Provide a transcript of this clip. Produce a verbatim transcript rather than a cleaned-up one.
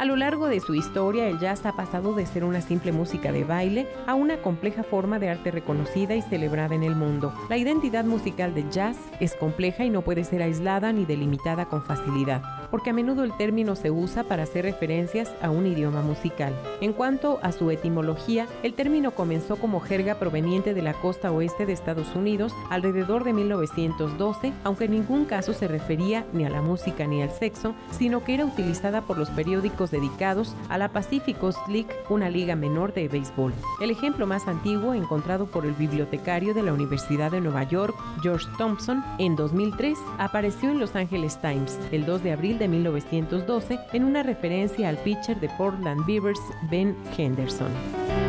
A lo largo de su historia, el jazz ha pasado de ser una simple música de baile a una compleja forma de arte reconocida y celebrada en el mundo. La identidad musical del jazz es compleja y no puede ser aislada ni delimitada con facilidad, porque a menudo el término se usa para hacer referencias a un idioma musical. En cuanto a su etimología, el término comenzó como jerga proveniente de la costa oeste de Estados Unidos alrededor de mil novecientos doce, aunque en ningún caso se refería ni a la música ni al sexo, sino que era utilizada por los periódicos dedicados a la Pacific Coast League, una liga menor de béisbol. El ejemplo más antiguo, encontrado por el bibliotecario de la Universidad de Nueva York, George Thompson, en dos mil tres, apareció en Los Angeles Times el dos de abril de mil novecientos doce en una referencia al pitcher de Portland Beavers, Ben Henderson.